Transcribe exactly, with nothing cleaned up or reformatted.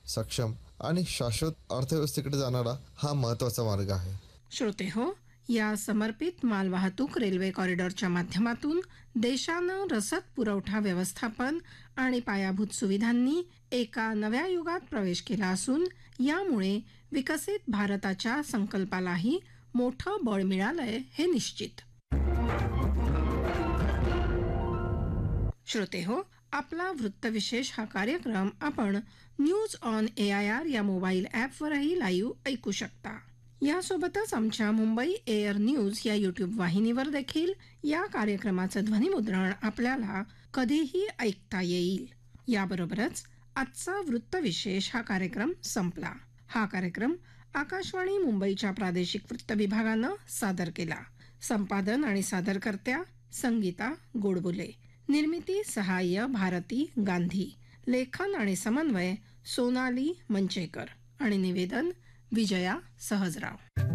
सक्षम आणि शाश्वत अर्थव्यवस्थेकडे जाणारा हा महत्वाचा मार्ग आहे. श्रोते हो, या समर्पित मालवाहतूक रेल्वे कॉरिडॉरच्या माध्यमातून देशानं रसद पुरवठा व्यवस्थापन आणि पायाभूत सुविधांनी एका नव्या युगात प्रवेश केला असून यामुळे विकसित भारताच्या संकल्पालाही मोठं बळ मिळालंय हे निश्चित. श्रोते हो, आपला वृत्तविशेष हा कार्यक्रम आपण news on A I R या मोबाईल ॲपवरही लाईव्ह ऐकू शकता. यासोबतच आमच्या मुंबई एअर न्यूज या यूट्यूब वाहिनीवर देखील या कार्यक्रमाचं ध्वनिमुद्रण आपल्याला कधीही ऐकता येईल. याबरोबरच आजचा वृत्तविशेष हा कार्यक्रम संपला. हा कार्यक्रम आकाशवाणी मुंबईच्या प्रादेशिक वृत्त विभागानं सादर केला. संपादन आणि सादरकर्त्या संगीता गोडबोले. निर्मिती सहाय्य भारती गांधी. लेखन आणि समन्वय सोनाली मंचेकर आणि निवेदन विजया सहजराव.